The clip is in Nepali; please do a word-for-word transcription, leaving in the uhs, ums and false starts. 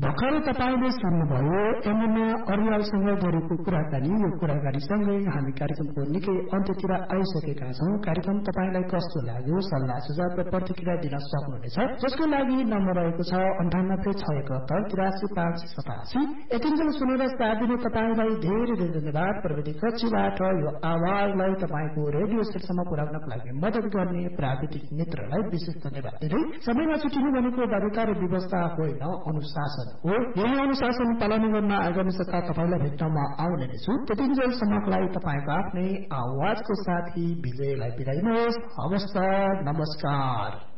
भर्खरै तपाईले सुन्नुभयो एमएमए अरियालसँग गरेको कुराकानी। यो कुराकानीसँगै हामी कार्यक्रमको निकै अन्त्यतिर आइसकेका छौं। कार्यक्रम तपाईलाई कस्तो लाग्यो सल्लाह सुझाव र प्रतिक्रिया दिन सक्नुहुनेछ, जसको लागि नम्बर रहेको छ अन्ठानब्बे छ एकहत्तर तिरासी पाँच सतासी। यतिन्जेल सुनेर साथ दिने तपाईलाई धेरै धेरै धन्यवाद। प्रविधि कक्षबाट यो आवाजलाई तपाईको रेडियो सेटसम्म पुर्याउनको लागि मद्दत गर्ने प्राविधिक मित्रलाई विशेष धन्यवाद दिँदै समयमा छुट्टिनु भनेको बाध्यता र व्यवस्था होइन, अनुशासन हो। यही अनुशासन पालना गर्न आगामी सप्ताह तपाईलाई भेट्न म आउने नै छु। त्यतिन्जेलसम्मको लागि तपाईको आफ्नै आवाजको साथी विजयलाई बिदा दिनुहोस्। हवस् त, नमस्कार।